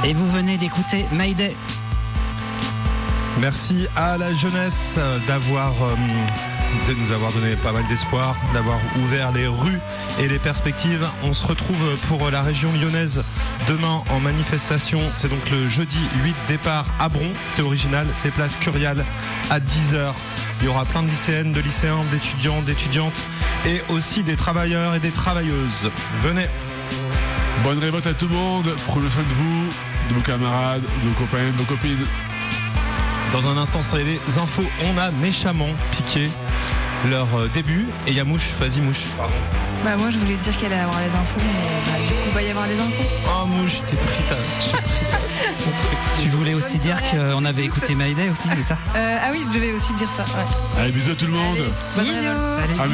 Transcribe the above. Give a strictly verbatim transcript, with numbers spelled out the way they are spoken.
Et vous venez d'écouter Mayday. Merci à la jeunesse d'avoir euh, de nous avoir donné pas mal d'espoir, d'avoir ouvert les rues et les perspectives. On se retrouve pour la région lyonnaise demain en manifestation. C'est donc le jeudi huit, départ à Bron. C'est original, c'est place Curial à dix heures. Il y aura plein de lycéennes, de lycéens, d'étudiants, d'étudiantes et aussi des travailleurs et des travailleuses. Venez. Bonne révolte à tout le monde. Prenez soin de vous, de vos camarades, de vos copains, de vos copines. Dans un instant, sur les infos, on a méchamment piqué leur début. Et il y a Mouche, vas-y Mouche. Pardon. Bah moi je voulais dire qu'elle allait avoir les infos, mais bah, du coup il va y avoir les infos. Oh Mouche, t'es pris ta... Tu voulais aussi dire qu'on avait écouté Mayday aussi, c'est ça? euh, Ah oui, je devais aussi dire ça. Ouais. Allez, bisous à tout le monde. Allez, bonne Bisous. révolte. Salut.